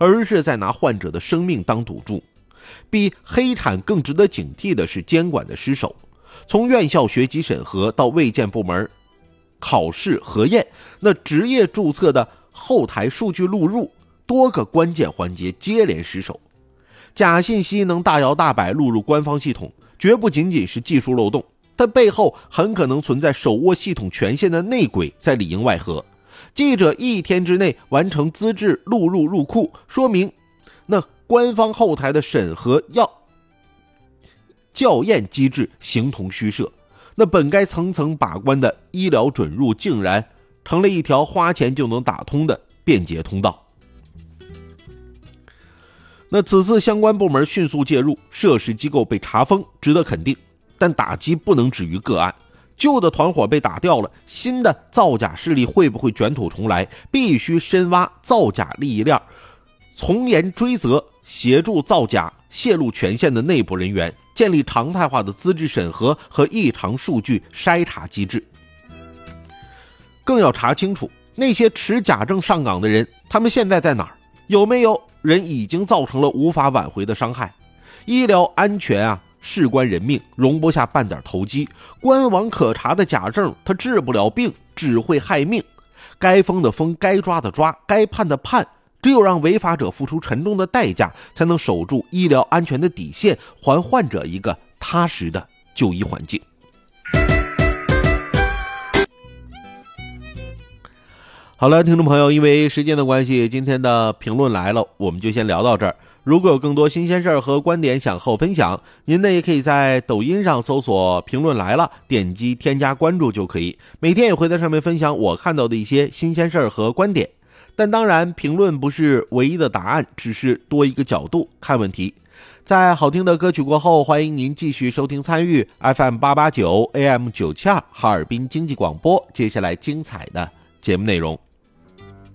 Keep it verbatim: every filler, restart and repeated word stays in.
而是在拿患者的生命当赌注。比黑产更值得警惕的是监管的失守，从院校学籍审核到卫健部门考试核验，那职业注册的后台数据录入，多个关键环节接连失守。假信息能大摇大摆录入官方系统，绝不仅仅是技术漏洞，它背后很可能存在手握系统权限的内鬼在里应外合。记者一天之内完成资质录入入库，说明那官方后台的审核要校验机制形同虚设，那本该层层把关的医疗准入竟然成了一条花钱就能打通的便捷通道。那此次相关部门迅速介入，涉事机构被查封，值得肯定，但打击不能止于个案。旧的团伙被打掉了，新的造假势力会不会卷土重来？必须深挖造假利益链，从严追责协助造假泄露权限的内部人员，建立常态化的资质审核和异常数据筛查机制。更要查清楚那些持假证上岗的人，他们现在在哪儿？有没有人已经造成了无法挽回的伤害？医疗安全啊，事关人命，容不下半点投机。官网可查的假证，它治不了病，只会害命。该封的封，该抓的抓，该判的判。只有让违法者付出沉重的代价，才能守住医疗安全的底线，还患者一个踏实的就医环境。好了，听众朋友，因为时间的关系，今天的评论来了，我们就先聊到这儿。如果有更多新鲜事儿和观点想和我分享，您呢也可以在抖音上搜索评论来了，点击添加关注就可以。每天也会在上面分享我看到的一些新鲜事儿和观点。但当然，评论不是唯一的答案，只是多一个角度看问题。在好听的歌曲过后，欢迎您继续收听参与 F M 八八九 A M 九七二哈尔滨经济广播接下来精彩的节目内容。